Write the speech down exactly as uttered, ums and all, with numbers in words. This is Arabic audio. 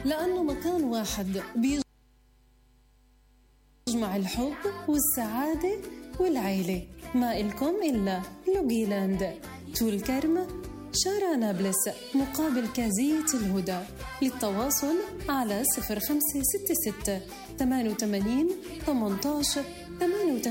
لأنه مكان واحد بيجمع الحب والسعادة والعيلة. ما إلكم إلا لوجيلاند، طول كرم، شارع نابلس، مقابل كازية الهدى. للتواصل على صفر خمسة ستة ستة ثمانية ثمانين ثمانية عشر ثمانية وثمانين.